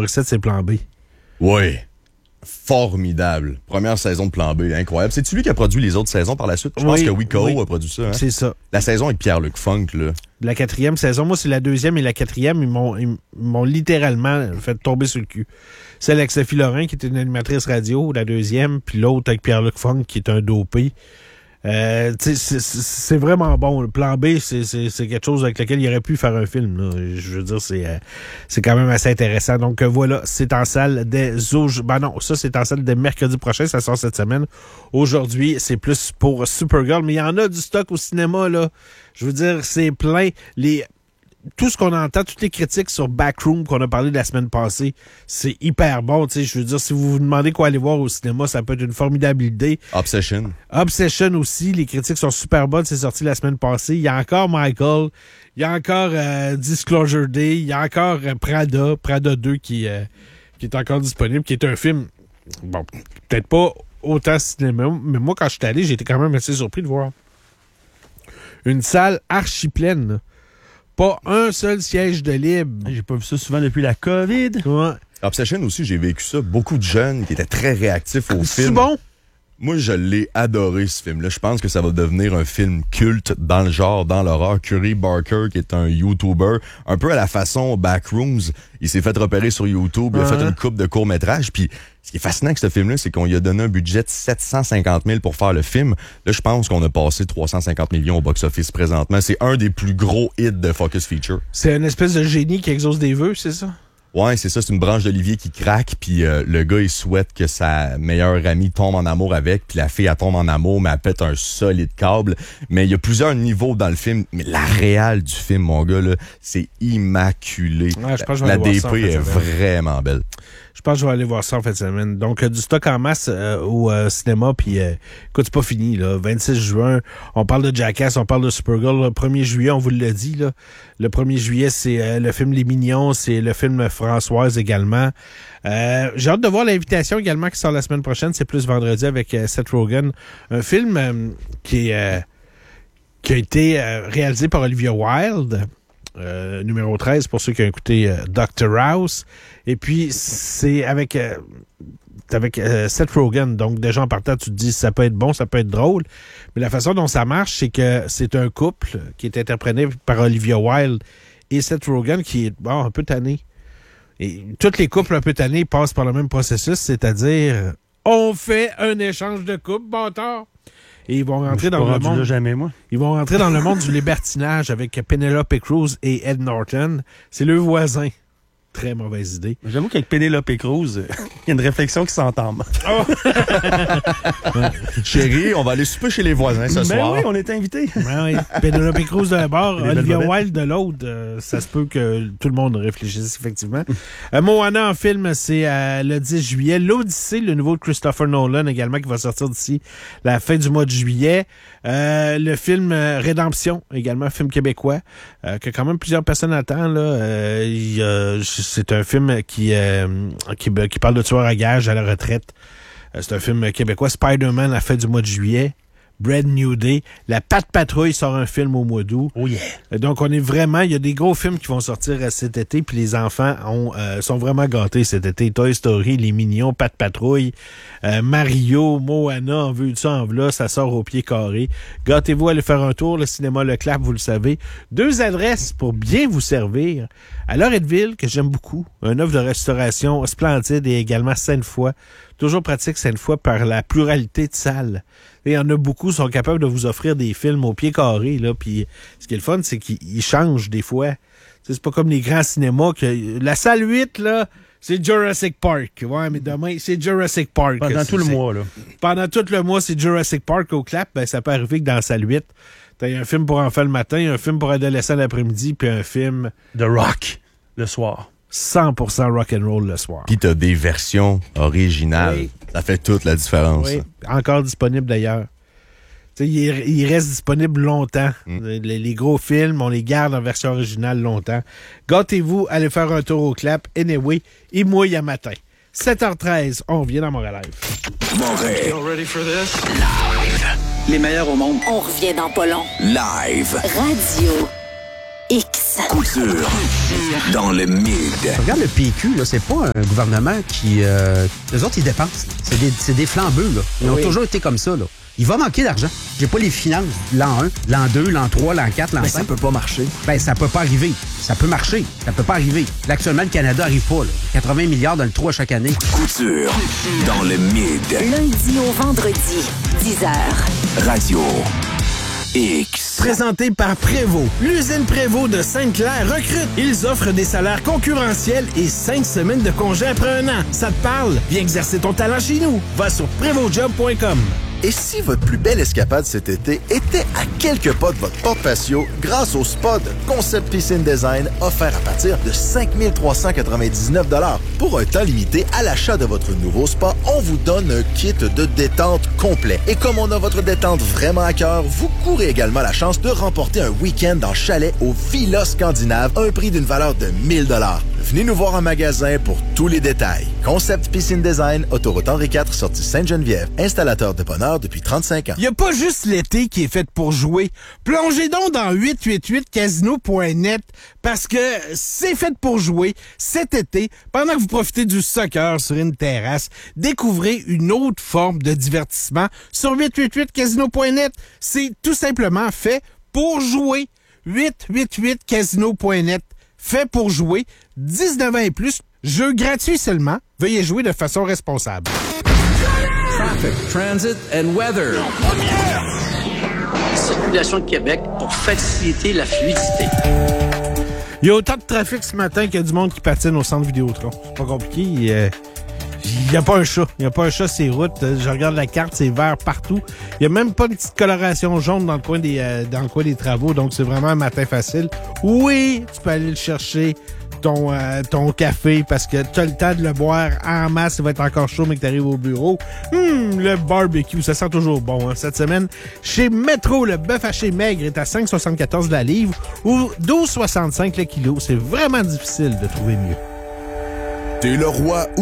Morissette, c'est Plan B. Oui. Formidable. Première saison de Plan B, incroyable. C'est-tu lui qui a produit les autres saisons par la suite? Je pense que Wico a produit ça. Hein? C'est ça. La saison avec Pierre-Luc Funk, là. La 4e saison, moi, c'est la 2e et la 4e, ils m'ont littéralement fait tomber sur le cul. Celle avec Sophie Lorrain, qui était une animatrice radio, la 2e, puis l'autre avec Pierre-Luc Funk, qui est un dopé. C'est vraiment bon. Le Plan B, c'est quelque chose avec lequel il aurait pu faire un film. Là. Je veux dire, c'est quand même assez intéressant. Donc voilà, c'est en salle dès c'est en salle dès mercredi prochain. Ça sort cette semaine. Aujourd'hui, c'est plus pour Supergirl, mais il y en a du stock au cinéma, là. Je veux dire, c'est plein. Tout ce qu'on entend, toutes les critiques sur Backroom qu'on a parlé la semaine passée, c'est hyper bon. Tu sais, je veux dire, si vous vous demandez quoi aller voir au cinéma, ça peut être une formidable idée. Obsession aussi, les critiques sont super bonnes. C'est sorti la semaine passée. Il y a encore Michael, il y a encore Disclosure Day, il y a encore Prada 2 qui est encore disponible, qui est un film, bon, peut-être pas autant cinéma, mais moi, quand je suis allé, j'ai été quand même assez surpris de voir une salle archi pleine, là. Pas un seul siège de libre. J'ai pas vu ça souvent depuis la COVID. Ouais. Obsession aussi, j'ai vécu ça. Beaucoup de jeunes qui étaient très réactifs au film. C'est bon? Moi, je l'ai adoré, ce film-là. Je pense que ça va devenir un film culte dans le genre, dans l'horreur. Curry Barker, qui est un YouTuber, un peu à la façon Backrooms, il s'est fait repérer sur YouTube, il a fait une couple de courts-métrages, puis ce qui est fascinant avec ce film-là, c'est qu'on lui a donné un budget de 750 000 pour faire le film. Là, je pense qu'on a passé 350 millions au box-office présentement. C'est un des plus gros hits de Focus Feature. C'est une espèce de génie qui exauce des vœux, c'est ça? Ouais, c'est ça, c'est une branche d'olivier qui craque, puis le gars, il souhaite que sa meilleure amie tombe en amour avec, puis la fille, elle tombe en amour, mais elle pète un solide câble. Mais il y a plusieurs niveaux dans le film, mais la réale du film, mon gars, là, c'est immaculé. Ouais, je pense que je vais la aller voir DP ça en fait est de semaine. vraiment belle. Je pense que je vais aller voir ça en fin de semaine. Donc, du stock en masse au cinéma. Puis, écoute, c'est pas fini, là. 26 juin, on parle de Jackass, on parle de Supergirl. Le 1er juillet, on vous l'a dit, là. Le 1er juillet, c'est le film Les Mignons. C'est le film Françoise également. J'ai hâte de voir l'invitation également qui sort la semaine prochaine. C'est plus vendredi avec Seth Rogen. Un film qui a été réalisé par Olivia Wilde. Numéro 13 pour ceux qui ont écouté Dr. House. Et puis, c'est avec Seth Rogen. Donc, déjà en partant, tu te dis ça peut être bon, ça peut être drôle. Mais la façon dont ça marche, c'est que c'est un couple qui est interprété par Olivia Wilde et Seth Rogen qui est un peu tanné. Et tous les couples un peu tannés passent par le même processus, c'est-à-dire on fait un échange de couple, bâtard. Et ils vont rentrer dans le monde. Jamais, moi. Ils vont rentrer dans le monde du libertinage avec Penelope Cruz et Ed Norton. C'est le voisin. Très mauvaise idée. J'avoue qu'avec Penelope Cruz, il y a une réflexion qui s'entend. Oh! Chérie, on va aller souper chez les voisins ce soir. Oui, on est invités. Oui. Penelope Cruz d'un bord, Olivia Wilde de l'autre. Ça se peut que tout le monde réfléchisse, effectivement. Moana en film, c'est le 10 juillet. L'Odyssée, le nouveau de Christopher Nolan également, qui va sortir d'ici la fin du mois de juillet. Le film Rédemption, également un film québécois, que quand même plusieurs personnes attendent. Là. C'est un film qui parle de tueur à gages à la retraite. C'est un film québécois. Spider-Man à la fin du mois de juillet. Brand New Day. La Patte Patrouille sort un film au mois d'août. Oh yeah! Donc, il y a des gros films qui vont sortir cet été, puis les enfants sont vraiment gâtés cet été. Toy Story, Les Mignons, Patte Patrouille, Mario, Moana, en vue de ça, en v'là, ça sort au pied carré. Gâtez-vous, allez faire un tour, le cinéma Leclerc, vous le savez. 2 adresses pour bien vous servir. À Loretteville, que j'aime beaucoup, un offre de restauration splendide et également Sainte-Foy. Toujours pratique Sainte-Foy par la pluralité de salles. Il y en a beaucoup qui sont capables de vous offrir des films au pied carré, là. Puis ce qui est le fun, c'est qu'ils changent des fois. C'est pas comme les grands cinémas que la salle 8, là, c'est Jurassic Park. Ouais, mais demain, c'est Jurassic Park. Pendant tout le mois, là. Pendant tout le mois, c'est Jurassic Park au clap. Ben, ça peut arriver que dans la salle 8, t'as un film pour enfants le matin, un film pour adolescents l'après-midi, puis un film The Rock le soir. 100% rock'n'roll le soir. Puis t'as des versions originales. Oui. Ça fait toute la différence. Oui, encore disponible d'ailleurs. Tu sais, il reste disponible longtemps. Les gros films, on les garde en version originale longtemps. Gâtez-vous, allez faire un tour au clap. Anyway, il mouille à matin. 7h13, on revient dans Montréal Live. Montréal. You ready for this? Live. Les meilleurs au monde. On revient dans pas long. Live. Radio X. Couture dans le mid. Regarde le PQ, là, c'est pas un gouvernement qui... eux autres, ils dépensent. C'est des flambeux, là. Ils ont toujours été comme ça, là. Il va manquer d'argent. J'ai pas les finances l'an 1, l'an 2, l'an 3, l'an 4, l'an 5. Mais ça peut pas marcher. Ben, ça peut pas arriver. Ça peut marcher. Ça peut pas arriver. Là, actuellement, le Canada arrive pas, là. 80 milliards dans le trou à chaque année. Couture dans le mid. Lundi au vendredi, 10h. Radio X. Présenté par Prévost. L'usine Prévost de Sainte-Claire recrute. Ils offrent des salaires concurrentiels et 5 semaines de congé après un an. Ça te parle? Viens exercer ton talent chez nous. Va sur prévostjob.com. Et si votre plus belle escapade cet été était à quelques pas de votre porte patio grâce au spa de Concept Piscine Design offert à partir de 5 399 $ pour un temps limité à l'achat de votre nouveau spa, on vous donne un kit de détente complet. Et comme on a votre détente vraiment à cœur, vous courez également la chance de remporter un week-end en chalet au Villa Scandinave à un prix d'une valeur de 1 000 $. Venez nous voir en magasin pour tous les détails. Concept Piscine Design, autoroute Henri IV, sortie Sainte-Geneviève, installateur de bonheur depuis 35 ans. Il n'y a pas juste l'été qui est fait pour jouer. Plongez donc dans 888casino.net parce que c'est fait pour jouer cet été. Pendant que vous profitez du soccer sur une terrasse, découvrez une autre forme de divertissement sur 888casino.net. C'est tout simplement fait pour jouer. 888casino.net. Fait pour jouer, 19 ans et plus, jeu gratuit seulement. Veuillez jouer de façon responsable. Traffic, transit and weather. Circulation de Québec pour faciliter la fluidité. Il y a autant de trafic ce matin qu'il y a du monde qui patine au centre Vidéotron. C'est pas compliqué. Il n'y a pas un chat. Il n'y a pas un chat sur les routes. Je regarde la carte, c'est vert partout. Il n'y a même pas une petite coloration jaune dans le coin des travaux. Donc, c'est vraiment un matin facile. Oui, tu peux aller le chercher, ton café, parce que tu as le temps de le boire en masse. Il va être encore chaud, mais que tu arrives au bureau. Le barbecue, ça sent toujours bon. Hein. Cette semaine, chez Métro, le bœuf haché maigre est à 5,74 la livre ou 12,65 le kilo. C'est vraiment difficile de trouver mieux. T'es le roi